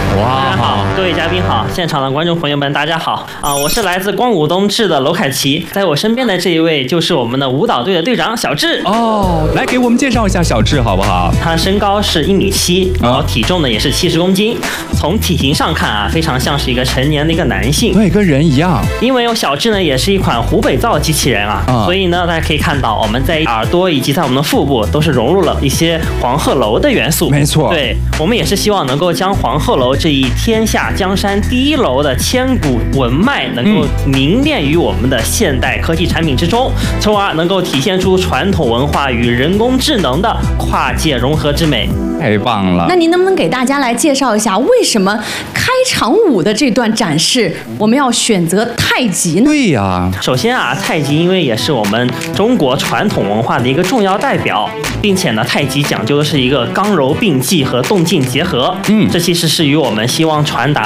哇， 大家好，各位嘉宾好，现场的观众朋友们大家好啊！我是来自光武冬至的娄凯奇，在我身边的这一位就是我们的舞蹈队的队长小智。 哦，来给我们介绍一下小智好不好？ 他身高是1.7米，然后体重呢也是70公斤。从体型上看啊，非常像是一个成年的一个男性。 对，跟人一样。 因为小智呢也是一款湖北造机器人啊，所以呢大家可以看到我们在耳朵以及在我们的腹部都是融入了一些黄鹤楼的元素。 没错， 对，我们也是希望能够将黄鹤楼这一天下江山第一楼的千古文脉能够凝练于我们的现代科技产品之中，从而能够体现出传统文化与人工智能的跨界融合之美。 太棒了！ 那您能不能给大家来介绍一下，为什么开场舞的这段展示我们要选择太极呢？ 对呀， 首先啊，太极因为也是我们中国传统文化的一个重要代表，并且呢，太极讲究的是一个刚柔并济和动静结合。这其实是与我们希望传达